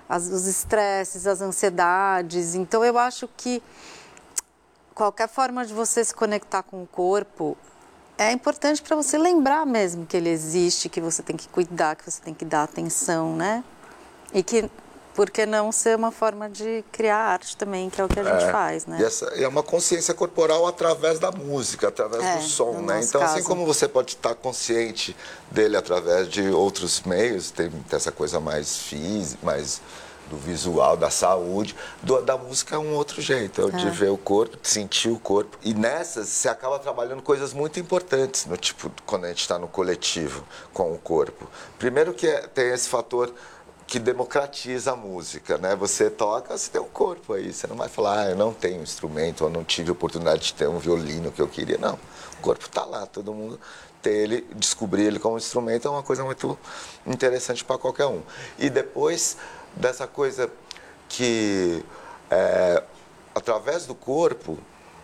os estresses, as ansiedades. Então, eu acho que qualquer forma de você se conectar com o corpo é importante para você lembrar mesmo que ele existe, que você tem que cuidar, que você tem que dar atenção, né? E que, por que não ser uma forma de criar arte também, que é o que a gente faz, né? E é uma consciência corporal através da música, através do som, né? Então, caso. assim como você pode estar consciente dele através de outros meios, tem essa coisa mais física, mais do visual, da saúde, da música é um outro jeito, de ver o corpo, de sentir o corpo. E nessas, você acaba trabalhando coisas muito importantes, no tipo, quando a gente está no coletivo com o corpo. Primeiro que tem esse fator que democratiza a música, né? Você toca, você tem um corpo aí, você não vai falar, eu não tenho instrumento, eu não tive oportunidade de ter um violino que eu queria, não. O corpo está lá, todo mundo ter ele, descobrir ele como instrumento é uma coisa muito interessante para qualquer um. E depois dessa coisa que, através do corpo,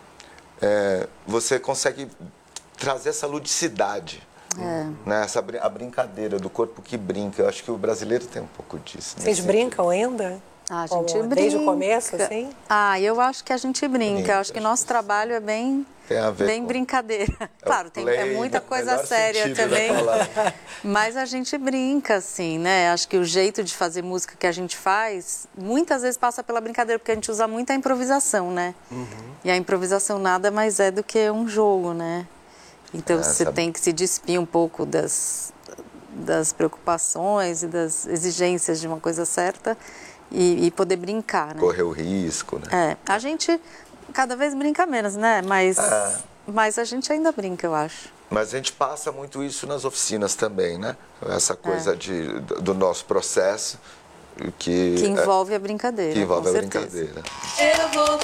você consegue trazer essa ludicidade. Né? A brincadeira do corpo que brinca. Eu acho que o brasileiro tem um pouco disso. Vocês brincam ainda? A gente brinca. Desde o começo, assim? Eu acho que a gente brinca. Eu acho que nosso trabalho é bem brincadeira. Claro, é muita coisa séria também. Mas a gente brinca, assim, né? Acho que o jeito de fazer música que a gente faz, muitas vezes passa pela brincadeira, porque a gente usa muito a improvisação, né? E a improvisação nada mais é do que um jogo, né? Então, você tem que se despir um pouco das preocupações e das exigências de uma coisa certa e poder brincar, né? Correr o risco, né? A gente cada vez brinca menos, né? Mas a gente ainda brinca, eu acho. Mas a gente passa muito isso nas oficinas também, né? Essa coisa do nosso processo que envolve a brincadeira, que envolve com a certeza. brincadeira. Eu vou